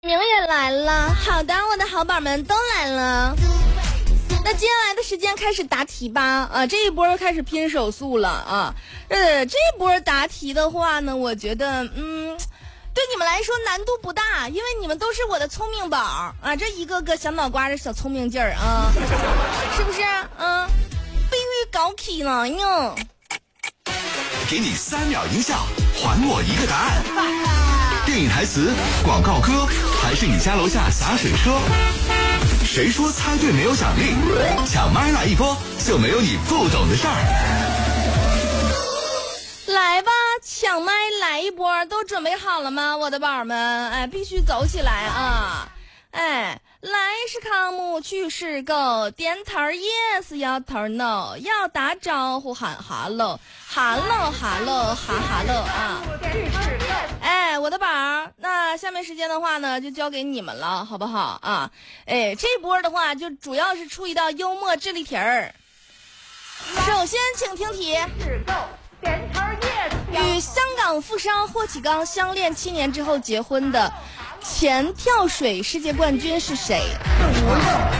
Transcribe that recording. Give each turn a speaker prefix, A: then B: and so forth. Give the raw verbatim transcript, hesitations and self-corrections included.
A: 明也来了，好的，我的好宝们都来了。那接下来的时间开始答题吧，啊，这一波开始拼手速了啊。呃，这一波答题的话呢，我觉得，嗯，对你们来说难度不大，因为你们都是我的聪明宝啊，这一个个小脑瓜的小聪明劲儿啊，是不是？嗯，必须搞起呢哟。
B: 给你三秒音效，还我一个答案。电影台词、广告歌，还是你家楼下洒水车？谁说猜对没有奖励？抢麦来一波，就没有你不懂的事儿。
A: 来吧，抢麦来一波，都准备好了吗，我的宝们？哎，必须走起来啊！哎，来是 come， 去是 go， 点头 yes， 摇头 no， 要打招呼喊 hello， hello hello 哈 hello 啊！哎，我的宝儿，那下面时间的话呢，就交给你们了，好不好啊？哎，这波的话就主要是出一道幽默智力题儿。首先，请听题。与香港富商霍启刚相恋七年之后结婚的前跳水世界冠军是谁？